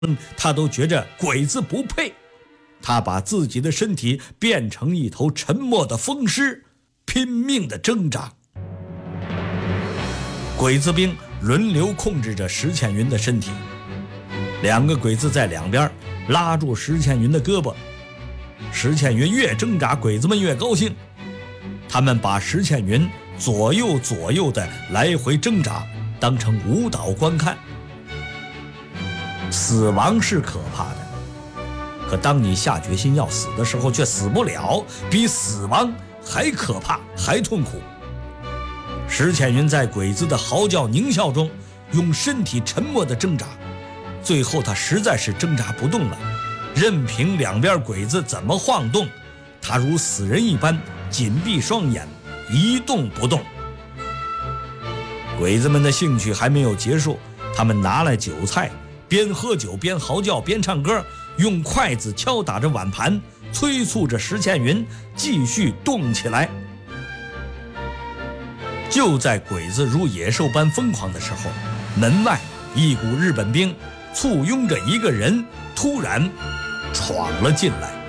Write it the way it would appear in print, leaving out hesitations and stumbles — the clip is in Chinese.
他都觉着鬼子不配。他把自己的身体变成一头沉默的风狮，拼命地挣扎。鬼子兵轮流控制着石倩云的身体，两个鬼子在两边拉住石倩云的胳膊。石倩云越挣扎，鬼子们越高兴。他们把石倩云左右的来回挣扎当成舞蹈观看。死亡是可怕的，可当你下决心要死的时候却死不了，比死亡还可怕，还痛苦。石倩云在鬼子的嚎叫狞笑中用身体沉默地挣扎，最后他实在是挣扎不动了，任凭两边鬼子怎么晃动，他如死人一般紧闭双眼，一动不动。鬼子们的兴趣还没有结束，他们拿来酒菜，边喝酒边嚎叫边唱歌，用筷子敲打着碗盘，催促着石倩云继续动起来。就在鬼子如野兽般疯狂的时候，门外一股日本兵簇拥着一个人突然闯了进来。